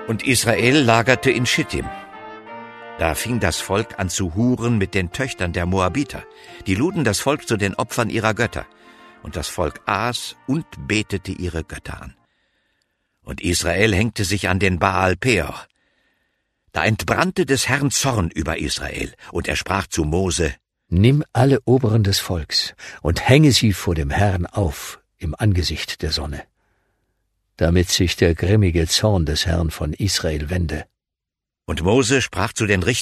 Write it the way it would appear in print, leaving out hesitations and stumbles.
Und Israel lagerte in Schittim. Da fing das Volk an zu huren mit den Töchtern der Moabiter. Die luden das Volk zu den Opfern ihrer Götter. Und das Volk aß und betete ihre Götter an. Und Israel hängte sich an den Baal Peor. Da entbrannte des Herrn Zorn über Israel, und er sprach zu Mose: Nimm alle Oberen des Volks und hänge sie vor dem Herrn auf im Angesicht der Sonne, damit sich der grimmige Zorn des Herrn von Israel wende. Und Mose sprach zu den Richtern: